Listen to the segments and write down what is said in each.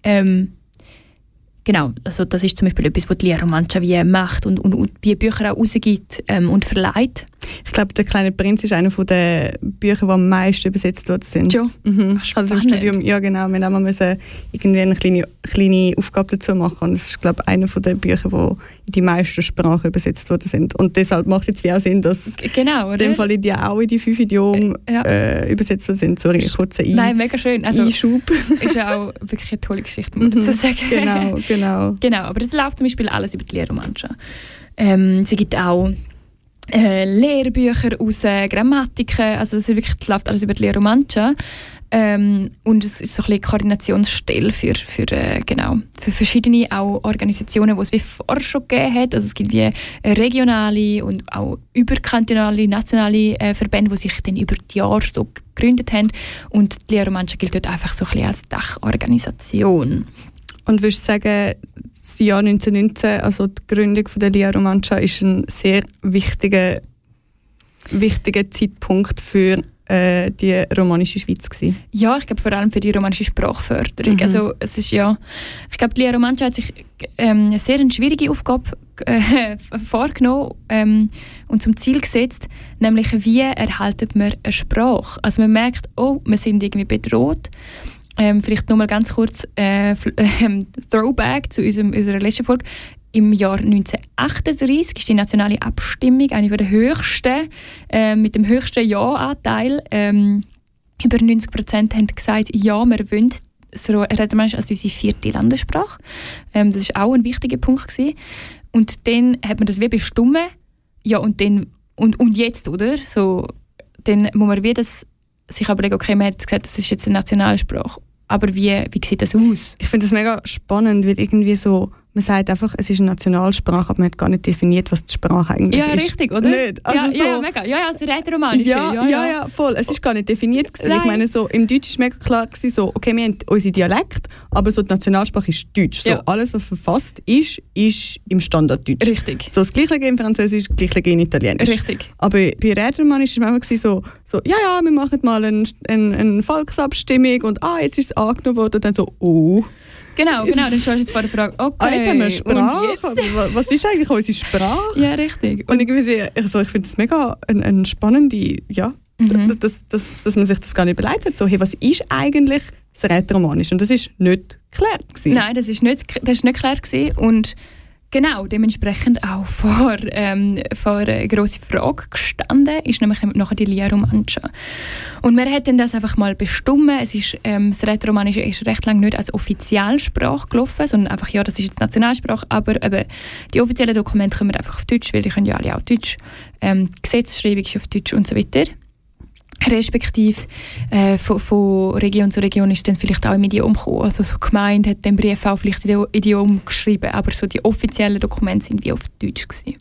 Genau, also das ist zum Beispiel etwas, was die Lia Romancia wie macht und wie Bücher auch rausgibt und verleiht. Ich glaube, «Der kleine Prinz» ist einer der Bücher, die am meisten übersetzt worden sind. Ja. Also im Studium, ja genau, wir mussten irgendwie eine kleine Aufgabe dazu machen. Und es ist, glaube ich, einer der Bücher, die in die meisten Sprachen übersetzt worden sind. Und deshalb macht jetzt wie auch Sinn, dass in dem Fall die auch in die 5 Idiomen übersetzt worden sind. Sorry, kurzer Nein, mega schön. Also, Einschub. Ist auch wirklich eine tolle Geschichte, muss man dazu sagen. Genau, aber das läuft zum Beispiel alles über die Lia Romancia. Sie gibt auch Lehrbücher aus Grammatiken, also das läuft alles über die Lia Romancia. Und es ist so ein bisschen Koordinationsstelle für verschiedene auch Organisationen, die es wie vorher schon gegeben hat. Also es gibt wie regionale und auch überkantonale, nationale Verbände, die sich dann über die Jahre so gegründet haben. Und die Lia Romancia gilt dort einfach so ein bisschen als Dachorganisation. Und würdest du sagen, das Jahr 1919, also die Gründung der Lia Romancia, ist ein sehr wichtiger Zeitpunkt für die romanische Schweiz gewesen? Ja, ich glaube vor allem für die romanische Sprachförderung. Also es ist ich glaube, die Lia Romancia hat sich eine sehr schwierige Aufgabe vorgenommen und zum Ziel gesetzt, nämlich wie erhalten wir eine Sprache. Also man merkt, wir sind irgendwie bedroht. Vielleicht noch mal ganz kurz Throwback zu unserer letzten Folge. Im Jahr 1938 ist die nationale Abstimmung eine der höchsten, mit dem höchsten Ja-Anteil. Über 90% haben gesagt, ja, wir wollen das Rätoromanisch als unsere 4. Landessprache. Das war auch ein wichtiger Punkt gewesen. Und dann hat man das wie bestimmt. Ja, und jetzt, oder? So, dann muss man wie das sich überlegen, okay, man hat gesagt, das ist jetzt eine Nationalsprache. Aber wie sieht das aus? Ich finde das mega spannend, weil irgendwie so, man sagt einfach, es ist eine Nationalsprache, aber man hat gar nicht definiert, was die Sprache eigentlich ist. Ja, richtig, oder? Nicht. Also ja, mega. Ja, das Rätoromanische. Ja, voll. Es ist gar nicht definiert gewesen. Ich meine, so, im Deutsch war mega klar gewesen, so, okay, wir haben unseren Dialekt, aber so die Nationalsprache ist Deutsch. So, alles, was verfasst ist im Standarddeutsch. Richtig. So, das Gleiche im Französisch, das Gleiche in Italienisch. Richtig. Aber bei Rätoromanisch war es immer so, wir machen mal eine Volksabstimmung und jetzt ist es angenommen worden und dann so, Genau, dann stellst du jetzt vor der Frage, okay, jetzt haben wir eine Sprache. Was ist eigentlich unsere Sprache? Ja, richtig. Und irgendwie, also ich finde das mega eine spannende, dass man sich das gar nicht überlegt hat. So, hey, was ist eigentlich das Rätoromanisch? Und das ist nicht klar gewesen. Nein, das ist nicht klar gewesen. Und genau, dementsprechend auch vor eine grosse Frage gestanden, ist nämlich nachher die Lia Romancia. Und wir hätten das einfach mal bestimmt. Das Rätoromanische ist recht lange nicht als Offizialsprache gelaufen, sondern einfach, das ist jetzt Nationalsprache, aber eben die offiziellen Dokumente kommen einfach auf Deutsch, weil die können ja alle auch Deutsch. Die Gesetzesschreibung ist auf Deutsch und so weiter. Respektive von Region zu Region ist dann vielleicht auch im Idiom gekommen. Also so Gemeinde hat den Brief auch vielleicht in Idiom geschrieben, aber so die offiziellen Dokumente sind wie auf Deutsch gewesen.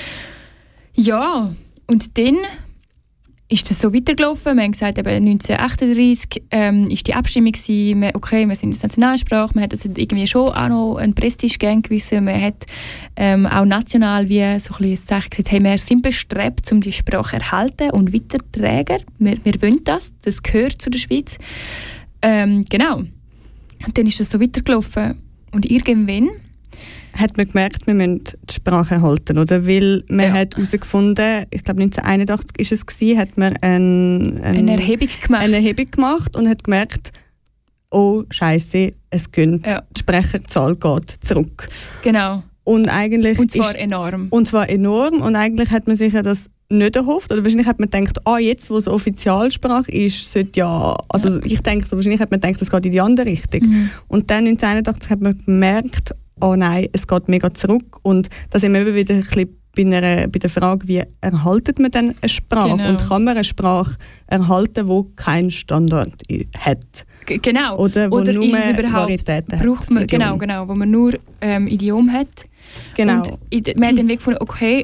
Ja, und dann ist das so weitergelaufen. Wir haben gesagt, eben 1938 ist die Abstimmung gewesen. Wir sind eine Nationalsprache. Man hat das irgendwie schon auch noch einen Prestige gegeben gewissen. Man hat auch national wie so ein Zeichen gesagt, hey, wir sind bestrebt, um die Sprache zu erhalten und weiterzutragen. Wir wollen das. Das gehört zu der Schweiz. Genau. Und dann ist das so weitergelaufen. Und irgendwann hat man gemerkt, wir müssen die Sprache erhalten, oder? Weil man hat herausgefunden, ich glaube 1981 ist es gewesen, hat man eine Erhebung gemacht und hat gemerkt, oh Scheiße, die Sprecherzahl geht zurück. Genau. Und zwar enorm. Und zwar enorm. Und eigentlich hat man sich ja das nicht erhofft. Oder wahrscheinlich hat man gedacht, jetzt, wo es Offizialsprache ist, sollte ich denke, wahrscheinlich hat man gedacht, das geht in die andere Richtung. Und dann 1981 hat man gemerkt, oh nein, es geht mega zurück. Und da sind wir immer wieder ein bisschen bei der Frage, wie erhaltet man denn eine Sprache? Genau. Und kann man eine Sprache erhalten, die keinen Standard hat? Genau. Oder wo nur ist es überhaupt, Varietäten braucht man, genau, wo man nur Idiom hat. Genau. Und man hat dann gefunden, okay,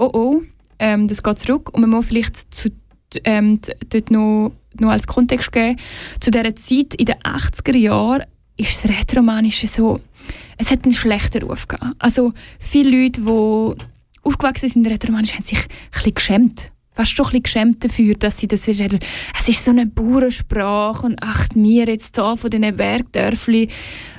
das geht zurück und man muss vielleicht dort noch als Kontext geben, zu dieser Zeit in den 80er Jahren ist das Rätoromanische so, es hat einen schlechten Ruf gehabt. Also viele Leute, die aufgewachsen sind in Rätoromanisch, haben sich ein bisschen geschämt. Fast schon ein bisschen geschämt dafür, dass sie das reden. Es ist so eine Bauernsprache und wir jetzt hier von diesen Bergdörfli